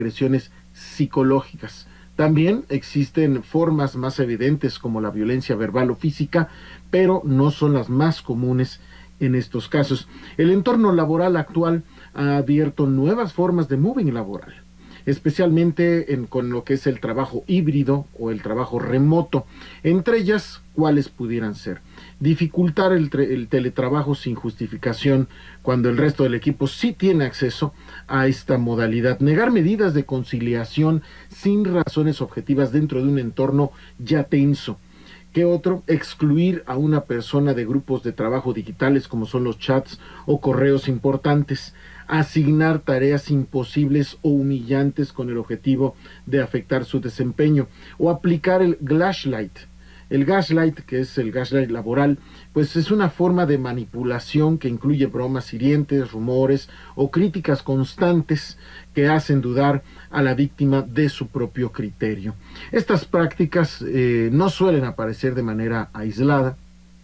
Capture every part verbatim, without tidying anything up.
agresiones psicológicas. También existen formas más evidentes como la violencia verbal o física, pero no son las más comunes en estos casos. El entorno laboral actual ha abierto nuevas formas de moving laboral, especialmente en, con lo que es el trabajo híbrido o el trabajo remoto. Entre ellas, ¿cuáles pudieran ser? Dificultar el, el teletrabajo sin justificación cuando el resto del equipo sí tiene acceso a esta modalidad. Negar medidas de conciliación sin razones objetivas dentro de un entorno ya tenso. ¿Qué otro? Excluir a una persona de grupos de trabajo digitales como son los chats o correos importantes. Asignar tareas imposibles o humillantes con el objetivo de afectar su desempeño. O aplicar el gaslight. El gaslight, que es el gaslight laboral, pues es una forma de manipulación que incluye bromas hirientes, rumores o críticas constantes que hacen dudar a la víctima de su propio criterio. Estas prácticas eh, no suelen aparecer de manera aislada.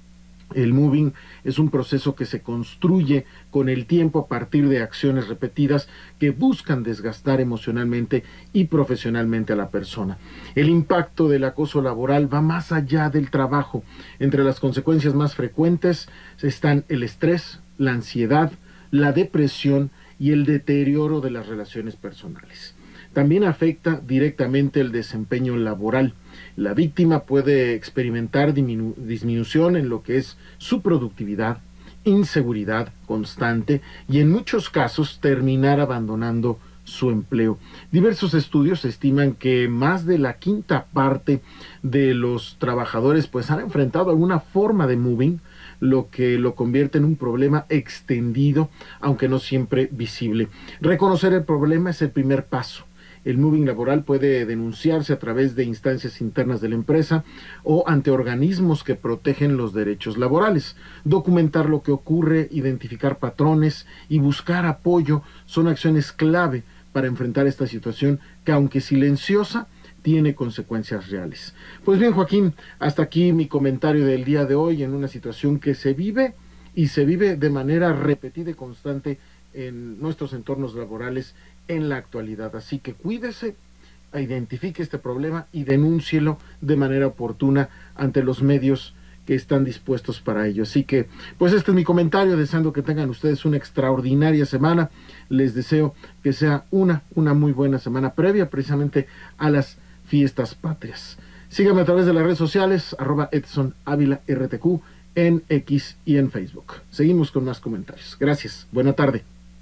El moving es un proceso que se construye con el tiempo a partir de acciones repetidas que buscan desgastar emocionalmente y profesionalmente a la persona. El impacto del acoso laboral va más allá del trabajo. Entre las consecuencias más frecuentes están el estrés, la ansiedad, la depresión y el deterioro de las relaciones personales. También afecta directamente el desempeño laboral. La víctima puede experimentar diminu- disminución en lo que es su productividad, inseguridad constante y en muchos casos terminar abandonando su empleo. Diversos estudios estiman que más de la quinta parte de los trabajadores pues han enfrentado alguna forma de moving, lo que lo convierte en un problema extendido, aunque no siempre visible. Reconocer el problema es el primer paso. El moving laboral puede denunciarse a través de instancias internas de la empresa o ante organismos que protegen los derechos laborales. Documentar lo que ocurre, identificar patrones y buscar apoyo son acciones clave para enfrentar esta situación que, aunque silenciosa, tiene consecuencias reales. Pues bien, Joaquín, hasta aquí mi comentario del día de hoy en una situación que se vive y se vive de manera repetida y constante en nuestros entornos laborales en la actualidad. Así que cuídese, identifique este problema y denúncielo de manera oportuna ante los medios que están dispuestos para ello. Así que, pues este es mi comentario, deseando que tengan ustedes una extraordinaria semana. Les deseo que sea una, una muy buena semana previa precisamente a las fiestas patrias. Síganme a través de las redes sociales, arroba Edson Ávila R T Q, en X y en Facebook. Seguimos con más comentarios. Gracias, buena tarde.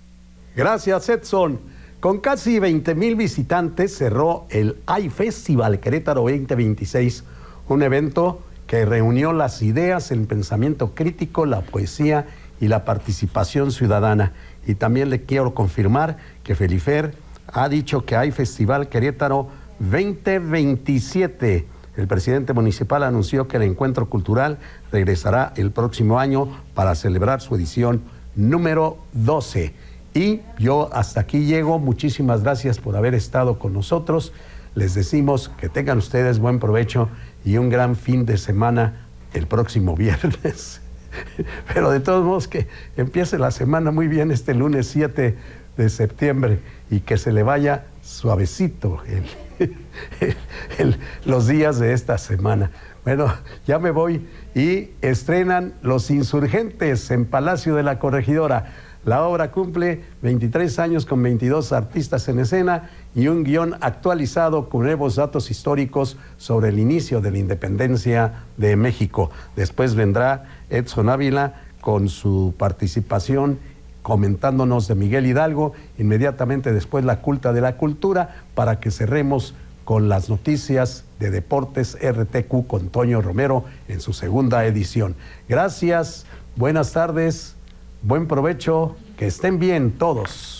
Gracias, Edson. Con casi veinte mil visitantes cerró el iFestival Querétaro veinte veintiséis, un evento que reunió las ideas, el pensamiento crítico, la poesía y la participación ciudadana. Y también le quiero confirmar que Felifer ha dicho que hay Festival Querétaro veinte veintisiete. El presidente municipal anunció que el encuentro cultural regresará el próximo año para celebrar su edición número doce. Y yo hasta aquí llego. Muchísimas gracias por haber estado con nosotros. Les decimos que tengan ustedes buen provecho y un gran fin de semana el próximo viernes. Pero de todos modos que empiece la semana muy bien este lunes siete de septiembre y que se le vaya suavecito el, el, el, los días de esta semana. Bueno, ya me voy y estrenan Los Insurgentes en Palacio de la Corregidora. La obra cumple veintitrés años con veintidós artistas en escena y un guión actualizado con nuevos datos históricos sobre el inicio de la independencia de México. Después vendrá Edson Ávila con su participación comentándonos de Miguel Hidalgo. Inmediatamente después la Culta de la Cultura para que cerremos con las noticias de Deportes R T Q con Toño Romero en su segunda edición. Gracias, buenas tardes. Buen provecho, que estén bien todos.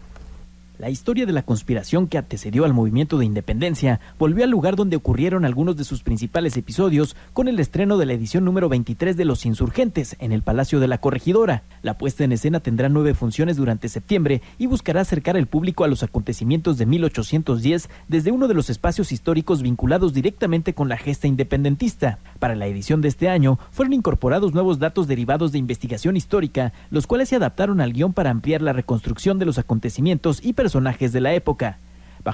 La historia de la conspiración que antecedió al movimiento de independencia volvió al lugar donde ocurrieron algunos de sus principales episodios con el estreno de la edición número veintitrés de Los Insurgentes en el Palacio de la Corregidora. La puesta en escena tendrá nueve funciones durante septiembre y buscará acercar al público a los acontecimientos de mil ochocientos diez desde uno de los espacios históricos vinculados directamente con la gesta independentista. Para la edición de este año fueron incorporados nuevos datos derivados de investigación histórica, los cuales se adaptaron al guión para ampliar la reconstrucción de los acontecimientos y personajes de la época.